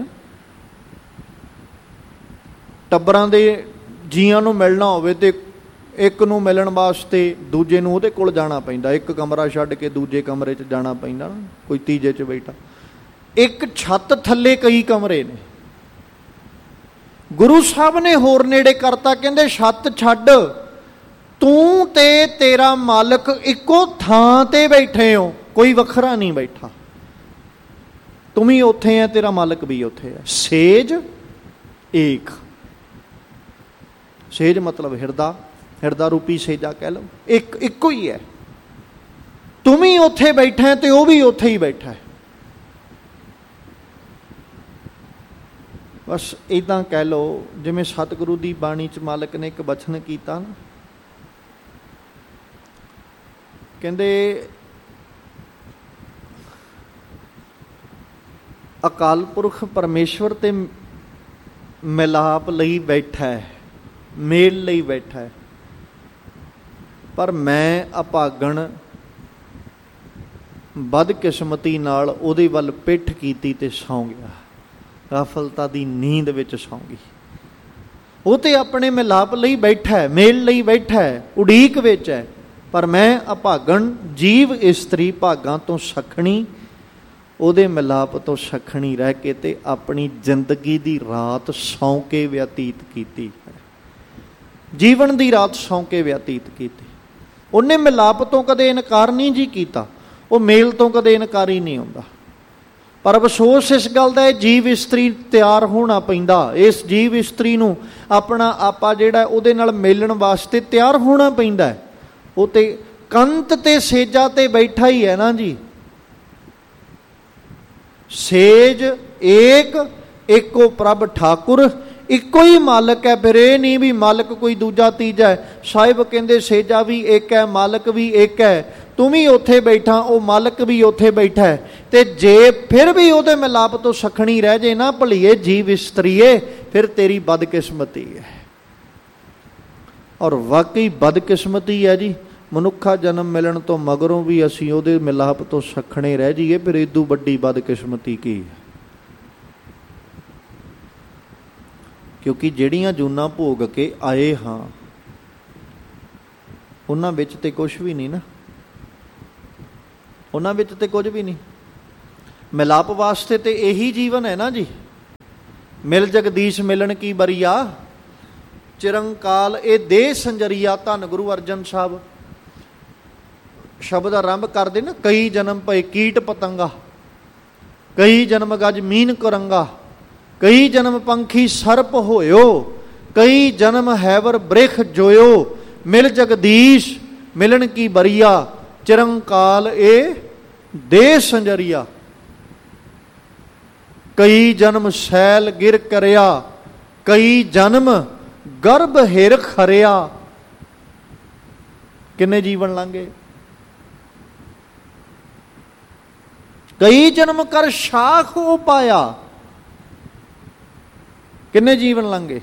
ਟੱਬਰਾਂ ਦੇ ਜੀਆਂ ਨੂੰ ਮਿਲਣਾ ਹੋਵੇ ਤੇ ਇੱਕ ਨੂੰ ਮਿਲਣ ਵਾਸਤੇ ਦੂਜੇ ਨੂੰ ਉਹਦੇ ਕੋਲ ਜਾਣਾ ਪੈਂਦਾ, ਇੱਕ ਕਮਰਾ ਛੱਡ ਕੇ ਦੂਜੇ ਕਮਰੇ 'ਚ ਜਾਣਾ ਪੈਂਦਾ ਨਾ, ਕੋਈ ਤੀਜੇ 'ਚ ਬੈਠਾ। ਇੱਕ ਛੱਤ ਥੱਲੇ ਕਈ ਕਮਰੇ ਨੇ। ਗੁਰੂ ਸਾਹਿਬ ਨੇ ਹੋਰ ਨੇੜੇ ਕਰਤਾ, ਕਹਿੰਦੇ ਛੱਤ ਛੱਡ, ਤੂੰ ਤੇ ਤੇਰਾ ਮਾਲਕ ਇੱਕੋ ਥਾਂ ਤੇ ਬੈਠੇ ਹੋ, ਕੋਈ ਵੱਖਰਾ ਨਹੀਂ ਬੈਠਾ। ਤੂੰ ਵੀ ਉੱਥੇ ਹੈ, ਤੇਰਾ ਮਾਲਕ ਵੀ ਉੱਥੇ ਹੈ। ਸੇਜ ਏਕ, ਸੇਜ ਮਤਲਬ ਹਿਰਦਾ, ਹਿਰਦਾ ਰੂਪੀ ਸੇਜਾ ਕਹਿ ਲਓ, ਇੱਕ ਇੱਕੋ ਹੀ ਹੈ। ਤੂੰ ਵੀ ਉੱਥੇ ਬੈਠਾ ਤੇ ਉਹ ਵੀ ਉੱਥੇ ਹੀ ਬੈਠਾ ਹੈ। ਬਸ ਇੱਦਾਂ ਕਹਿ ਲਓ ਜਿਵੇਂ ਸਤਿਗੁਰੂ ਦੀ ਬਾਣੀ 'ਚ ਮਾਲਕ ਨੇ ਇੱਕ ਬਚਨ ਕੀਤਾ ਨਾ, ਕਹਿੰਦੇ ਅਕਾਲ ਪੁਰਖ ਪਰਮੇਸ਼ਵਰ ਤੇ ਮਿਲਾਪ ਲਈ ਬੈਠਾ ਹੈ, ਮੇਲ ਲਈ ਬੈਠਾ ਹੈ, ਪਰ ਮੈਂ ਅਭਾਗਣ ਬਦਕਿਸਮਤੀ ਨਾਲ ਉਹਦੇ ਵੱਲ ਪਿੱਠ ਕੀਤੀ ਤੇ ਸੌਂ ਗਿਆ, ਗਾਫਲਤਾ ਦੀ ਨੀਂਦ ਵਿੱਚ ਸੌਂ ਗਈ। ਉਹ ਤੇ ਆਪਣੇ ਮਿਲਾਪ ਲਈ ਬੈਠਾ ਹੈ, ਮੇਲ ਲਈ ਬੈਠਾ ਹੈ, ਉਡੀਕ ਵਿੱਚ ਹੈ, ਪਰ ਮੈਂ ਅਭਾਗਣ ਜੀਵ ਇਸਤਰੀ ਭਾਗਾਂ ਤੋਂ ਸਖਣੀ, ਉਹਦੇ ਮਿਲਾਪ ਤੋਂ ਸਖਣੀ ਰਹਿ ਕੇ ਤੇ ਆਪਣੀ ਜ਼ਿੰਦਗੀ ਦੀ ਰਾਤ ਸੌਂ ਕੇ ਵਿਅਤੀਤ ਕੀਤੀ ਹੈ। ਜੀਵਨ ਦੀ ਰਾਤ ਸੌਂ ਕੇ ਵਿਅਤੀਤ ਕੀਤੀ। ਉਹਨੇ ਮਿਲਾਪ ਤੋਂ ਕਦੇ ਇਨਕਾਰ ਨਹੀਂ ਜੀ ਕੀਤਾ, ਉਹ ਮੇਲ ਤੋਂ ਕਦੇ ਇਨਕਾਰੀ ਨਹੀਂ ਹੁੰਦਾ। ਪਰ ਅਫਸੋਸ ਇਸ ਗੱਲ ਦਾ, ਜੀਵ ਇਸਤਰੀ ਤਿਆਰ ਹੋਣਾ ਪੈਂਦਾ, ਇਸ ਜੀਵ ਇਸਤਰੀ ਨੂੰ ਆਪਣਾ ਆਪਾ ਜਿਹੜਾ ਉਹਦੇ ਨਾਲ ਮੇਲਣ ਵਾਸਤੇ ਤਿਆਰ ਹੋਣਾ ਪੈਂਦਾ। ਉਹ ਤੇ ਕੰਤ ਤੇ ਸੇਜਾ ਤੇ ਬੈਠਾ ਹੀ ਹੈ ਨਾ ਜੀ। ਸੇਜ ਏਕ ਏਕੋ ਪ੍ਰਭ ਠਾਕੁਰ, ਇੱਕੋ ਹੀ ਮਾਲਕ ਹੈ। ਫਿਰ ਇਹ ਨਹੀਂ ਵੀ ਮਾਲਕ ਕੋਈ ਦੂਜਾ ਤੀਜਾ ਹੈ। ਸਾਹਿਬ ਕਹਿੰਦੇ ਸੇਜਾ ਵੀ ਇੱਕ ਹੈ, ਮਾਲਕ ਵੀ ਇੱਕ ਹੈ। ਤੂੰ ਵੀ ਉੱਥੇ ਬੈਠਾ, ਉਹ ਮਾਲਕ ਵੀ ਉੱਥੇ ਬੈਠਾ ਹੈ। ਤੇ ਜੇ ਫਿਰ ਵੀ ਉਹਦੇ ਮਿਲਾਪ ਤੋਂ ਸਖਣੀ ਰਹਿ ਜੇ ਨਾ ਭਲੀਏ ਜੀਵ ਇਸਤਰੀਏ, ਫਿਰ ਤੇਰੀ ਬਦਕਿਸਮਤੀ ਹੈ। ਔਰ ਵਾਕਈ ਬਦਕਿਸਮਤੀ ਹੈ ਜੀ, ਮਨੁੱਖਾ ਜਨਮ ਮਿਲਣ ਤੋਂ ਮਗਰੋਂ ਵੀ ਅਸੀਂ ਉਹਦੇ ਮਿਲਾਪ ਤੋਂ ਸਖਣੇ ਰਹਿ ਜਾਈਏ, ਫਿਰ ਇਦੋਂ ਵੱਡੀ ਬਦਕਿਸਮਤੀ ਕੀ ਹੈ? ਕਿਉਂਕਿ ਜਿਹੜੀਆਂ ਜੂਨਾਂ ਭੋਗ ਕੇ ਆਏ ਹਾਂ ਉਹਨਾਂ ਵਿੱਚ ਤੇ ਕੁਛ ਵੀ ਨਹੀਂ ਨਾ, ਉਹਨਾਂ ਵਿੱਚ ਤੇ ਕੁਝ ਵੀ ਨਹੀਂ। ਮਿਲਾਪ ਵਾਸਤੇ ਤੇ ਇਹੀ ਜੀਵਨ ਹੈ ਨਾ ਜੀ। ਮਿਲ ਜਗਦੀਸ਼ ਮਿਲਣ ਕੀ ਬਰੀਆ, ਚਿਰੰਕਾਲ ਇਹ ਦੇਹ ਸੰਜਰੀਆ। ਧੰਨ ਗੁਰੂ ਅਰਜਨ ਸਾਹਿਬ ਸ਼ਬਦ ਆਰੰਭ ਕਰਦੇ ਨਾ, ਕਈ ਜਨਮ ਪਏ ਕੀਟ ਪਤੰਗਾ, ਕਈ ਜਨਮ ਗਜ ਮੀਨ ਕੁਰੰਗਾ, ਕਈ ਜਨਮ ਪੰਖੀ ਸਰਪ ਹੋਇਓ, ਕਈ ਜਨਮ ਹੈਵਰ ਬ੍ਰਿਖ ਜੋਇਓ। ਮਿਲ ਜਗਦੀਸ਼ ਮਿਲਣ ਕੀ ਬਰੀਆ, ਚਿਰੰਕਾਲ ਇਹ ਦੇਹ ਸੰਜਰੀਆ। ਕਈ ਜਨਮ ਸੈਲ ਗਿਰ ਕਰਿਆ, ਕਈ ਜਨਮ ਗਰਭ ਹਿਰ ਖਰਿਆ। ਕਿੰਨੇ ਜੀਵਨ ਲੰਘੇ। ਕਈ ਜਨਮ ਕਰ ਸ਼ਾਖ ਹੋ ਪਾਇਆ। ਕਿੰਨੇ ਜੀਵਨ ਲੰਘੇ,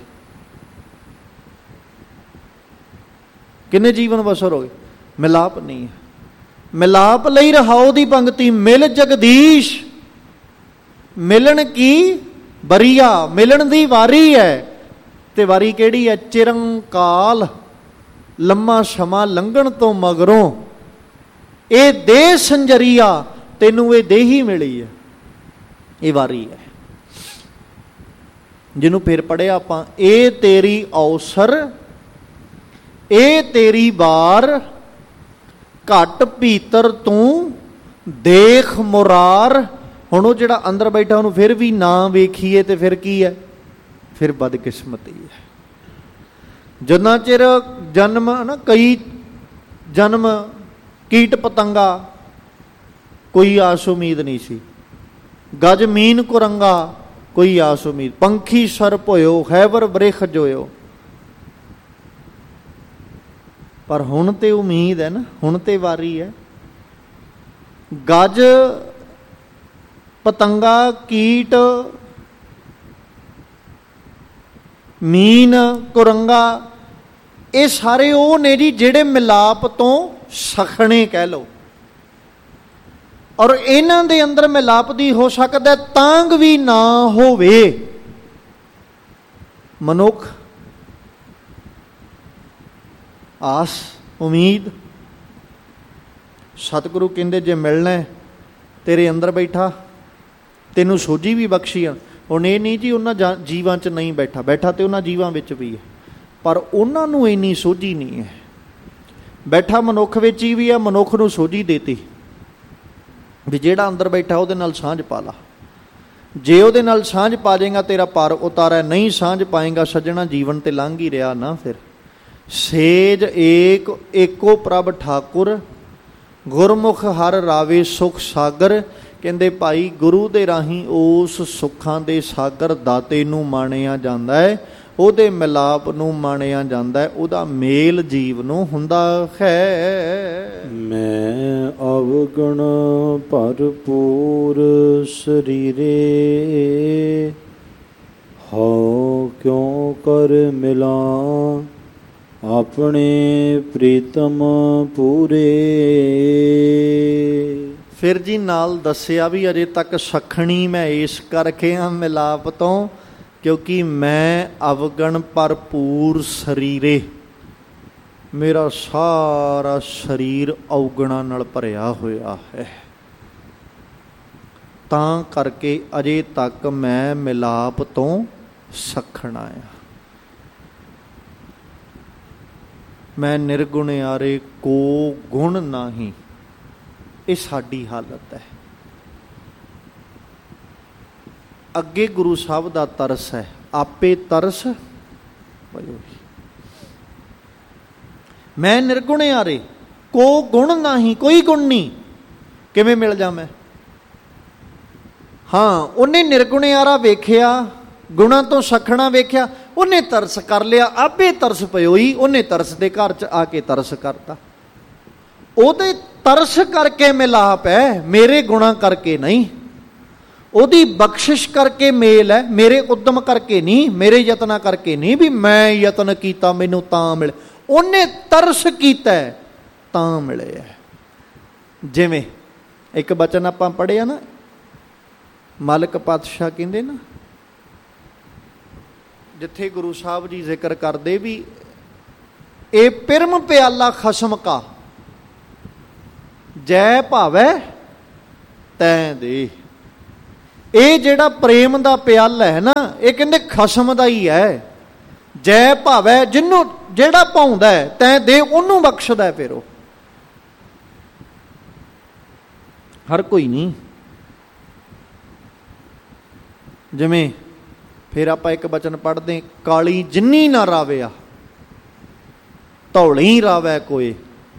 ਕਿੰਨੇ ਜੀਵਨ ਬਸਰ ਹੋ ਗਏ। ਮਿਲਾਪ ਨਹੀਂ ਹੈ। ਮਿਲਾਪ ਲਈ ਰਹਾਓ ਦੀ ਪੰਗਤੀ, ਮਿਲ ਜਗਦੀਸ਼ ਮਿਲਣ ਕੀ ਬਰੀਆ। ਮਿਲਣ ਦੀ ਵਾਰੀ ਹੈ, ਤੇ ਵਾਰੀ ਕਿਹੜੀ ਹੈ? ਚਿਰੰਕਾਲ, ਲੰਮਾ ਸਮਾਂ ਲੰਘਣ ਤੋਂ ਮਗਰੋਂ ਇਹ ਦੇਹ ਸੰਜਰੀਆ, ਤੈਨੂੰ ਇਹ ਦੇਹੀ ਮਿਲੀ ਹੈ, ਇਹ ਵਾਰੀ ਹੈ। ਜਿਹਨੂੰ ਫਿਰ ਪੜ੍ਹਿਆ ਆਪਾਂ, ਇਹ ਤੇਰੀ ਔਸਰ ਇਹ ਤੇਰੀ ਵਾਰ, ਘਟ ਭੀਤਰ ਤੂੰ ਦੇਖ ਮੁਰਾਰ। ਹੁਣ ਉਹ ਜਿਹੜਾ ਅੰਦਰ ਬੈਠਾ ਉਹਨੂੰ ਫਿਰ ਵੀ ਨਾ ਵੇਖੀਏ ਤੇ ਫਿਰ ਕੀ ਹੈ? ਫਿਰ ਬਦਕਿਸਮਤੀ ਹੈ। ਜਿੰਨਾ ਚਿਰ ਜਨਮ ਨਾ, ਕਈ ਜਨਮ ਕੀਟ ਪਤੰਗਾ, ਕੋਈ ਆਸ ਉਮੀਦ ਨਹੀਂ ਸੀ। ਗਜ ਮੀਨ ਕੁਰੰਗਾ, ਕੋਈ ਆਸ ਉਮੀਦ। ਪੰਖੀ ਸਰਪ ਹੋਇਓ, ਹੈਵਰ ਬ੍ਰਿਖ ਜੋਇਓ। ਪਰ ਹੁਣ ਤੇ ਉਮੀਦ ਹੈ ਨਾ, ਹੁਣ ਤੇ ਵਾਰੀ ਹੈ। ਗਜ ਪਤੰਗਾ ਕੀਟ ਮੀਨ ਕੁਰੰਗਾ, ਇਹ ਸਾਰੇ ਉਹ ਨੇ ਜੀ ਜਿਹੜੇ ਮਿਲਾਪ ਤੋਂ ਸਖਣੇ ਕਹਿ ਲਓ। ਔਰ ਇਹਨਾਂ ਦੇ ਅੰਦਰ ਮਿਲਾਪ ਦੀ ਹੋ ਸਕਦਾ ਤਾਂਗ ਵੀ ਨਾ ਹੋਵੇ। ਮਨੁੱਖ ਆਸ ਉਮੀਦ, ਸਤਿਗੁਰੂ ਕਹਿੰਦੇ ਜੇ ਮਿਲਣਾ ਤੇਰੇ ਅੰਦਰ ਬੈਠਾ, ਤੈਨੂੰ ਸੋਝੀ ਵੀ ਬਖਸ਼ੀ ਆ। ਹੁਣ ਇਹ ਨਹੀਂ ਜੀ ਉਹਨਾਂ ਜੀਵਾਂ 'ਚ ਨਹੀਂ ਬੈਠਾ, ਬੈਠਾ ਤੇ ਉਹਨਾਂ ਜੀਵਾਂ ਵਿੱਚ ਵੀ ਹੈ, ਪਰ ਉਹਨਾਂ ਨੂੰ ਇੰਨੀ ਸੋਝੀ ਨਹੀਂ ਹੈ। ਬੈਠਾ ਮਨੁੱਖ ਵਿੱਚ ਹੀ ਵੀ ਹੈ, ਮਨੁੱਖ ਨੂੰ ਸੋਝੀ ਦੇਤੀ ਵੀ ਜਿਹੜਾ ਅੰਦਰ ਬੈਠਾ ਉਹਦੇ ਨਾਲ ਸਾਂਝ ਪਾ ਲਾ। ਜੇ ਉਹਦੇ ਨਾਲ ਸਾਂਝ ਪਾ ਜਾਏਗਾ ਤੇਰਾ ਪਰ ਉਤਾਰਾ, ਨਹੀਂ ਸਾਂਝ ਪਾਏਗਾ ਸੱਜਣਾ ਜੀਵਨ ਤੇ ਲੰਘ ਹੀ ਰਿਹਾ ਨਾ। ਫਿਰ ਸੇਜ ਏਕ ਏਕੋ ਪ੍ਰਭ ਠਾਕੁਰ, ਗੁਰਮੁਖ ਹਰ ਰਾਵੇ ਸੁਖ ਸਾਗਰ। ਕਹਿੰਦੇ ਭਾਈ ਗੁਰੂ ਦੇ ਰਾਹੀਂ ਉਸ ਸੁੱਖਾਂ ਦੇ ਸਾਗਰ ਦਾਤੇ ਨੂੰ ਮਾਣਿਆ ਜਾਂਦਾ ਹੈ, ਉਹਦੇ ਮਿਲਾਪ ਨੂੰ ਮਾਣਿਆ ਜਾਂਦਾ ਹੈ, ਉਹਦਾ ਮੇਲ ਜੀਵ ਨੂੰ ਹੁੰਦਾ ਹੈ। ਮੈਂ ਅਵਗੁਣ ਭਰਪੂਰ ਸਰੀਰੇ, ਹਉ ਕਿਉ ਕਰ ਮਿਲਾਂ ਆਪਣੇ ਪ੍ਰੀਤਮ ਪੂਰੇ। ਫਿਰ ਜੀ ਨਾਲ ਦੱਸਿਆ ਵੀ ਅਜੇ ਤੱਕ ਸਖਣੀ ਮੈਂ ਇਸ ਕਰਕੇ ਹਾਂ ਮਿਲਾਪ ਤੋਂ, ਕਿਉਂਕਿ ਮੈਂ ਅਵਗਣ ਭਰਪੂਰ ਸਰੀਰੇ, ਮੇਰਾ ਸਾਰਾ ਸਰੀਰ ਔਗਣਾਂ ਨਾਲ ਭਰਿਆ ਹੋਇਆ ਹੈ, ਤਾਂ ਕਰਕੇ ਅਜੇ ਤੱਕ ਮੈਂ ਮਿਲਾਪ ਤੋਂ ਸਖਣਾ ਆ। ਮੈਂ ਨਿਰਗੁਣਿਆਰੇ ਕੋ ਗੁਣ ਨਹੀਂ, ਇਹ ਸਾਡੀ ਹਾਲਤ ਹੈ। ਅੱਗੇ ਗੁਰੂ ਸਾਹਿਬ ਦਾ ਤਰਸ ਹੈ, ਆਪੇ ਤਰਸ। ਮੈਂ ਨਿਰਗੁਣਿਆਰੇ ਕੋ ਗੁਣ ਨਹੀਂ, ਕੋਈ ਗੁਣ ਨਹੀਂ, ਕਿਵੇਂ ਮਿਲ ਜਾ ਮੈਂ? ਹਾਂ, ਉਹਨੇ ਨਿਰਗੁਣਿਆਰਾ ਵੇਖਿਆ, ਗੁਣਾਂ ਤੋਂ ਸਖਣਾ ਵੇਖਿਆ, ਉਹਨੇ ਤਰਸ ਕਰ ਲਿਆ, ਆਪੇ ਤਰਸ ਪਇਓਈ। ਉਹਨੇ ਤਰਸ ਦੇ ਘਰ 'ਚ ਆ ਕੇ ਤਰਸ ਕਰਤਾ। ਉਹਦੇ ਤਰਸ ਕਰਕੇ ਮਿਲਾਪ ਹੈ, ਮੇਰੇ ਗੁਣਾਂ ਕਰਕੇ ਨਹੀਂ। ਉਹਦੀ ਬਖਸ਼ਿਸ਼ ਕਰਕੇ ਮੇਲ ਹੈ, ਮੇਰੇ ਉਦਮ ਕਰਕੇ ਨਹੀਂ, ਮੇਰੇ ਯਤਨਾਂ ਕਰਕੇ ਨਹੀਂ ਵੀ ਮੈਂ ਯਤਨ ਕੀਤਾ ਮੈਨੂੰ ਤਾਂ ਮਿਲੇ। ਉਹਨੇ ਤਰਸ ਕੀਤਾ ਤਾਂ ਮਿਲੇ। ਜਿਵੇਂ ਇੱਕ ਬਚਨ ਆਪਾਂ ਪੜ੍ਹਿਆ ਨਾ, ਮਾਲਕ ਪਾਤਸ਼ਾਹ ਕਹਿੰਦੇ ਨਾ, ਜਿੱਥੇ ਗੁਰੂ ਸਾਹਿਬ ਜੀ ਜ਼ਿਕਰ ਕਰਦੇ ਵੀ ਇਹ ਪਿਰਮ ਪਿਆਲਾ ਖਸਮ ਕਾ, ਜੈ ਭਾਵੈ ਤੈ ਦੇ। ਇਹ ਜਿਹੜਾ ਪ੍ਰੇਮ ਦਾ ਪਿਆਲਾ ਹੈ ਨਾ, ਇਹ ਕਹਿੰਦੇ ਖਸਮ ਦਾ ਹੀ ਹੈ। ਜੈ ਭਾਵੈ, ਜਿਹਨੂੰ ਜਿਹੜਾ ਭਾਉਂਦਾ ਤੈਂ ਦੇ ਉਹਨੂੰ ਬਖਸ਼ਦਾ। ਫਿਰ ਉਹ ਹਰ ਕੋਈ ਨਹੀਂ। ਜਿਵੇਂ ਫਿਰ ਆਪਾਂ ਇੱਕ ਬਚਨ ਪੜ੍ਹਦੇ, ਕਾਲੀ ਜਿੰਨੀ ਨਾ ਰਾਵਿਆ ਧੌਲੀ ਰਾਵੈ ਕੋਏ,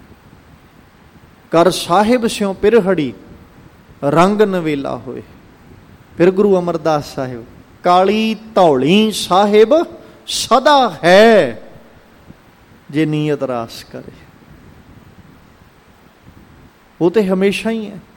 ਕਰ ਸਾਹਿਬ ਸਿਉ ਪਿਰਹੜੀ ਰੰਗ ਨਵੇਲਾ ਹੋਏ। ਫਿਰ ਗੁਰੂ ਅਮਰਦਾਸ ਸਾਹਿਬ, ਕਾਲੀ ਧੌਲੀ ਸਾਹਿਬ ਸਦਾ ਹੈ, ਜੇ ਨੀਅਤ ਰਾਸ ਕਰੇ। ਉਹ ਤੇ ਹਮੇਸ਼ਾ ਹੀ ਹੈ।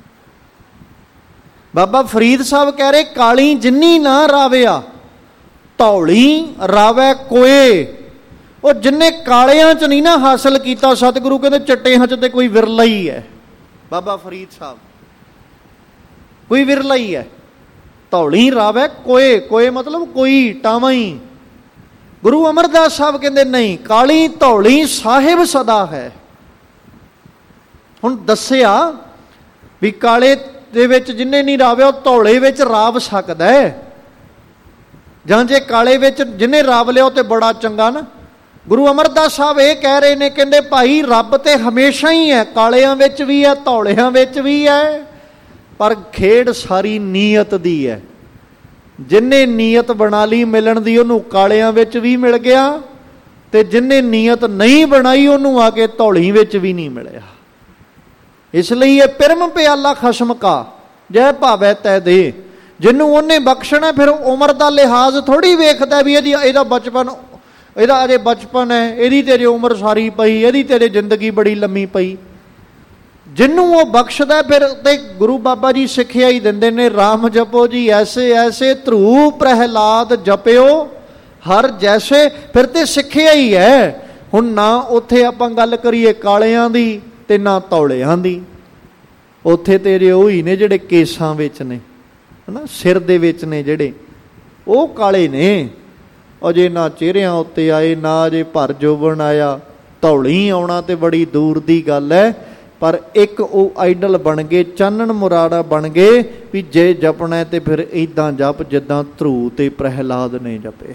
ਬਾਬਾ ਫਰੀਦ ਸਾਹਿਬ ਕਹਿ ਰਹੇ, ਕਾਲੀ ਜਿੰਨੀ ਨਾ ਰਾਵਿਆ ਧੌਲੀ ਰਾਵੈ ਕੋਏ। ਉਹ ਜਿੰਨੇ ਕਾਲਿਆਂ ਚ ਨਹੀਂ ਨਾ ਹਾਸਲ ਕੀਤਾ, ਸਤਿਗੁਰੂ ਕਹਿੰਦੇ ਚਿੱਟਿਆਂ ਚ ਤੇ ਕੋਈ ਵਿਰਲਾ ਹੀ ਹੈ। ਬਾਬਾ ਫਰੀਦ ਸਾਹਿਬ, ਕੋਈ ਵਿਰਲਾ ਹੀ ਹੈ। ਧੌਲੀ ਰਾਵੈ ਕੋਏ, ਕੋਏ ਮਤਲਬ ਕੋਈ, ਟਾਵਾਂ ਹੀ। ਗੁਰੂ ਅਮਰਦਾਸ ਸਾਹਿਬ ਕਹਿੰਦੇ ਨਹੀਂ, ਕਾਲੀ ਧੌਲੀ ਸਾਹਿਬ ਸਦਾ ਹੈ। ਹੁਣ ਦੱਸਿਆ ਵੀ ਕਾਲੇ ਦੇ ਵਿੱਚ ਜਿੰਨੇ ਨਹੀਂ ਰਾਵਿਆ, ਉਹ ਧੌਲੇ ਵਿੱਚ ਰਾਵ ਸਕਦਾ ਹੈ, ਜਾਂ ਜੇ ਕਾਲੇ ਵਿੱਚ ਜਿਹਨੇ ਰਾਵ ਲਿਆ ਉਹ ਤੇ ਬੜਾ ਚੰਗਾ ਨਾ। ਗੁਰੂ ਅਮਰਦਾਸ ਸਾਹਿਬ ਇਹ ਕਹਿ ਰਹੇ ਨੇ, ਕਹਿੰਦੇ ਭਾਈ ਰੱਬ ਤੇ ਹਮੇਸ਼ਾ ਹੀ ਹੈ, ਕਾਲਿਆਂ ਵਿੱਚ ਵੀ ਹੈ, ਧੌਲਿਆਂ ਵਿੱਚ ਵੀ ਹੈ, ਪਰ ਖੇਡ ਸਾਰੀ ਨੀਅਤ ਦੀ ਹੈ। ਜਿੰਨੇ ਨੀਅਤ ਬਣਾ ਲਈ ਮਿਲਣ ਦੀ, ਉਹਨੂੰ ਕਾਲਿਆਂ ਵਿੱਚ ਵੀ ਮਿਲ ਗਿਆ, ਤੇ ਜਿੰਨੇ ਨੀਅਤ ਨਹੀਂ ਬਣਾਈ ਉਹਨੂੰ ਆ ਕੇ ਧੌਲੀ ਵਿੱਚ ਵੀ ਨਹੀਂ ਮਿਲਿਆ। ਇਸ ਲਈ ਇਹ ਪਿਰਮ ਪਿਆਲਾ ਖਸਮ ਕਾ, ਜੈ ਭਾਵੈ ਤੈ ਦੇ। ਜਿਹਨੂੰ ਉਹਨੇ ਬਖਸ਼ਣਾ, ਫਿਰ ਉਮਰ ਦਾ ਲਿਹਾਜ਼ ਥੋੜ੍ਹੀ ਵੇਖਦਾ ਵੀ ਇਹਦੀ ਇਹਦਾ ਬਚਪਨ, ਇਹਦਾ ਅਜੇ ਬਚਪਨ ਹੈ, ਇਹਦੀ ਤੇਰੀ ਉਮਰ ਸਾਰੀ ਪਈ, ਇਹਦੀ ਤੇਰੇ ਜ਼ਿੰਦਗੀ ਬੜੀ ਲੰਮੀ ਪਈ। ਜਿਹਨੂੰ ਉਹ ਬਖਸ਼ਦਾ, ਫਿਰ ਤੇ ਗੁਰੂ ਬਾਬਾ ਜੀ ਸਿੱਖਿਆ ਹੀ ਦਿੰਦੇ ਨੇ, ਰਾਮ ਜਪੋ ਜੀ ਐਸੇ ਐਸੇ, ਧਰੂ ਪ੍ਰਹਿਲਾਦ ਜਪਿਓ ਹਰ ਜੈਸੇ। ਫਿਰ ਤੇ ਸਿੱਖਿਆ ਹੀ ਹੈ। ਹੁਣ ਨਾ ਉੱਥੇ ਆਪਾਂ ਗੱਲ ਕਰੀਏ ਕਾਲਿਆਂ ਦੀ ਤੇ ਨਾ ਧੌਲਿਆਂ ਦੀ, ਉੱਥੇ ਤੇਰੇ ਉਹ ਹੀ ਨੇ ਜਿਹੜੇ ਕੇਸਾਂ ਵਿੱਚ ਨੇ, ਹਨਾ, ਸਿਰ ਦੇ ਵਿੱਚ ਨੇ ਜਿਹੜੇ, ਉਹ ਕਾਲੇ ਨੇ। ਅਜੇ ਨਾ ਚਿਹਰਿਆਂ ਉੱਤੇ ਆਏ, ਨਾ ਅਜੇ ਭਰ ਜੋਬਨ ਆਇਆ। ਧੌਲੀ ਆਉਣਾ ਤੇ ਬੜੀ ਦੂਰ ਦੀ ਗੱਲ ਹੈ, ਪਰ ਇੱਕ ਉਹ ਆਈਡਲ ਬਣ ਗਏ, ਚਾਨਣ ਮੁਰਾਦਾ ਬਣ ਗਏ ਵੀ ਜੇ ਜਪਣਾ ਤੇ ਫਿਰ ਇੱਦਾਂ ਜਪ ਜਿੱਦਾਂ ਧਰੂ ਤੇ ਪ੍ਰਹਿਲਾਦ ਨੇ ਜਪਿਆ।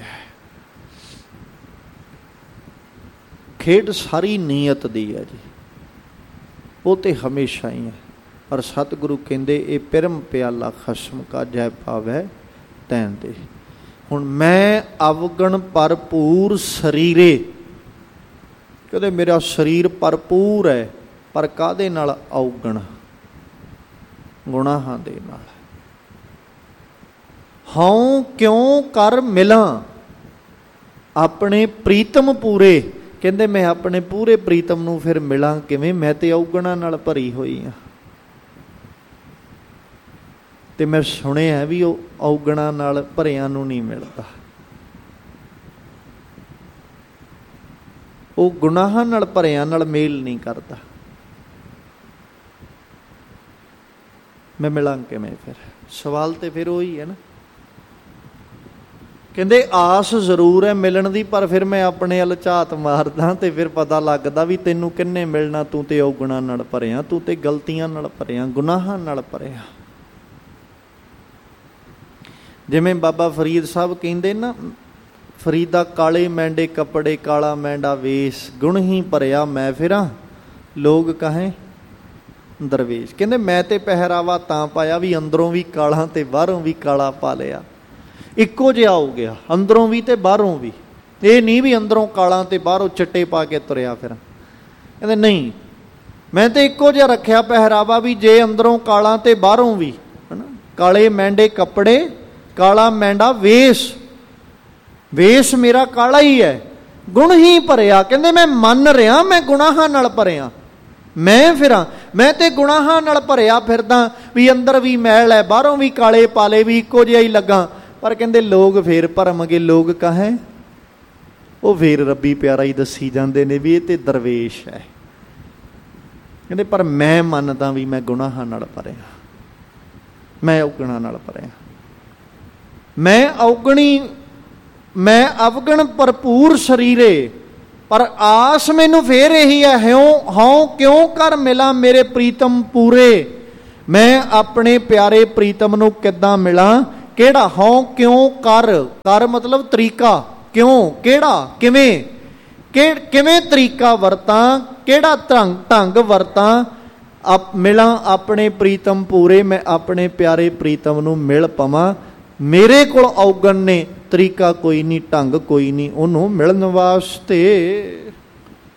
ਖੇਡ ਸਾਰੀ ਨੀਅਤ ਦੀ ਹੈ ਜੀ, ਉਹ ਤੇ ਹਮੇਸ਼ਾ ਹੀ ਹੈ। ਪਰ ਸਤਿਗੁਰੂ ਕਹਿੰਦੇ ਇਹ ਪਿਰਮ ਪਿਆਲਾ ਖਸਮ ਕਾ, ਜੈ ਭਾਵੈ ਤੈਂ ਦੇ। ਹੁਣ ਮੈਂ ਅਵਗਣ ਭਰਪੂਰ ਸਰੀਰੇ, ਕਹਿੰਦੇ ਮੇਰਾ ਸਰੀਰ ਭਰਪੂਰ ਹੈ, ਪਰ ਕਾਹਦੇ ਨਾਲ? ਔਗਣ, ਗੁਨਾਹਾਂ ਦੇ ਨਾਲ। ਹਉ ਕਿਉਂ ਕਰ ਮਿਲਾਂ ਆਪਣੇ ਪ੍ਰੀਤਮ ਪੂਰੇ, ਕਹਿੰਦੇ ਮੈਂ ਆਪਣੇ ਪੂਰੇ ਪ੍ਰੀਤਮ ਨੂੰ ਫਿਰ ਮਿਲਾਂ ਕਿਵੇਂ? ਮੈਂ ਤੇ ਔਗਣਾਂ ਨਾਲ ਭਰੀ ਹੋਈ ਹਾਂ। ਤੇ ਮੈਂ ਸੁਣਿਆ ਵੀ ਉਹ ਔਗਣਾਂ ਨਾਲ ਭਰਿਆਂ ਨੂੰ ਨਹੀਂ ਮਿਲਦਾ, ਉਹ ਗੁਨਾਹਾਂ ਨਾਲ ਭਰਿਆਂ ਨਾਲ ਮੇਲ ਨਹੀਂ ਕਰਦਾ। ਮੈਂ ਮਿਲਾਂ ਕਿਵੇਂ ਫਿਰ? ਸਵਾਲ ਤੇ ਫਿਰ ਉਹੀ ਹੈ ਨਾ। ਕਹਿੰਦੇ ਆਸ ਜ਼ਰੂਰ ਹੈ ਮਿਲਣ ਦੀ, ਪਰ ਫਿਰ ਮੈਂ ਆਪਣੇ ਵੱਲ ਝਾਤ ਮਾਰਦਾ ਤੇ ਫਿਰ ਪਤਾ ਲੱਗਦਾ ਵੀ ਤੈਨੂੰ ਕਿੰਨੇ ਮਿਲਣਾ, ਤੂੰ ਤੇ ਔਗਣਾਂ ਨਾਲ ਭਰਿਆ, ਤੂੰ ਤੇ ਗਲਤੀਆਂ ਨਾਲ ਭਰਿਆ, ਗੁਨਾਹਾਂ ਨਾਲ ਭਰਿਆ। ਜਿਵੇਂ ਬਾਬਾ ਫਰੀਦ ਸਾਹਿਬ ਕਹਿੰਦੇ ਨਾ, ਫਰੀਦਾ ਕਾਲੇ ਮੈਂਡੇ ਕੱਪੜੇ ਕਾਲਾ ਮੈਂਡਾ ਵੇਸ, ਗੁਣ ਹੀ ਭਰਿਆ ਮੈਂ ਫਿਰਾਂ ਲੋਕ ਕਹੇ ਦਰਵੇਸ਼। ਕਹਿੰਦੇ ਮੈਂ ਤੇ ਪਹਿਰਾਵਾ ਤਾਂ ਪਾਇਆ ਵੀ ਅੰਦਰੋਂ ਵੀ ਕਾਲਾ ਤੇ ਬਾਹਰੋਂ ਵੀ ਕਾਲਾ ਪਾ ਲਿਆ, ਇੱਕੋ ਜਿਹਾ ਹੋ ਗਿਆ ਅੰਦਰੋਂ ਵੀ ਤੇ ਬਾਹਰੋਂ ਵੀ। ਇਹ ਨਹੀਂ ਵੀ ਅੰਦਰੋਂ ਕਾਲਾ ਤੇ ਬਾਹਰੋਂ ਚਿੱਟੇ ਪਾ ਕੇ ਤੁਰਿਆ ਫਿਰ। ਕਹਿੰਦੇ ਨਹੀਂ, ਮੈਂ ਤੇ ਇੱਕੋ ਜਿਹਾ ਰੱਖਿਆ ਪਹਿਰਾਵਾ ਵੀ ਜੇ ਅੰਦਰੋਂ ਕਾਲਾ ਤੇ ਬਾਹਰੋਂ ਵੀ, ਹਨਾ। ਕਾਲੇ ਮੈਂਡੇ ਕੱਪੜੇ ਕਾਲਾ ਮੈਂਡਾ ਵੇਸ, ਵੇਸ ਮੇਰਾ ਕਾਲਾ ਹੀ ਹੈ, ਗੁਣ ਹੀ ਭਰਿਆ। ਕਹਿੰਦੇ ਮੈਂ ਮੰਨ ਰਿਹਾ ਮੈਂ ਗੁਨਾਹਾਂ ਨਾਲ ਭਰਿਆ, ਮੈਂ ਫਿਰਾਂ ਮੈਂ ਤੇ ਗੁਨਾਹਾਂ ਨਾਲ ਭਰਿਆ ਫਿਰਦਾ, ਵੀ ਅੰਦਰ ਵੀ ਮੈਲ ਹੈ ਬਾਹਰੋਂ ਵੀ ਕਾਲੇ ਪਾਲੇ, ਵੀ ਇੱਕੋ ਜਿਹਾ ਹੀ ਲੱਗਾ। ਪਰ ਕਹਿੰਦੇ ਲੋਕ ਫੇਰ ਭਰਮਗੇ, ਲੋਕ ਕਹੇ, ਉਹ ਫੇਰ ਰੱਬੀ ਪਿਆਰਾ ਹੀ ਦੱਸੀ ਜਾਂਦੇ ਨੇ ਵੀ ਇਹ ਤੇ ਦਰਵੇਸ਼ ਹੈ। ਕਹਿੰਦੇ ਪਰ ਮੈਂ ਮੰਨਦਾ ਵੀ ਮੈਂ ਗੁਨਾਹਾਂ ਨਾਲ ਭਰਿਆ, ਮੈਂ ਔਗਣਾਂ ਨਾਲ ਭਰਿਆ, ਮੈਂ ਔਗਣੀ, ਮੈਂ ਅਵਗਣ ਭਰਪੂਰ ਸਰੀਰੇ, ਪਰ ਆਸ ਮੈਨੂੰ ਫੇਰ ਇਹੀ ਹੈ, ਹਿਉ ਹਉ ਕਿਉਂ ਕਰ ਮਿਲਾਂ ਮੇਰੇ ਪ੍ਰੀਤਮ ਪੂਰੇ। ਮੈਂ ਆਪਣੇ ਪਿਆਰੇ ਪ੍ਰੀਤਮ ਨੂੰ ਕਿੱਦਾਂ ਮਿਲਾਂ? ਕਿਹੜਾ? ਹਉ ਕਿਉਂ ਕਰ, ਕਰ ਮਤਲਬ ਤਰੀਕਾ, ਕਿਉਂ ਕਿਹੜਾ, ਕਿਵੇਂ, ਕਿ ਕਿਵੇਂ ਤਰੀਕਾ ਵਰਤਾਂ, ਕਿਹੜਾ ਢੰਗ ਢੰਗ ਵਰਤਾਂ, ਆਪ ਮਿਲਾਂ ਆਪਣੇ ਪ੍ਰੀਤਮ ਪੂਰੇ, ਮੈਂ ਆਪਣੇ ਪਿਆਰੇ ਪ੍ਰੀਤਮ ਨੂੰ ਮਿਲ ਪਵਾਂ। ਮੇਰੇ ਕੋਲ ਔਗਣ ਨੇ, ਤਰੀਕਾ ਕੋਈ ਨਹੀਂ, ਢੰਗ ਕੋਈ ਨਹੀਂ ਉਹਨੂੰ ਮਿਲਣ ਵਾਸਤੇ।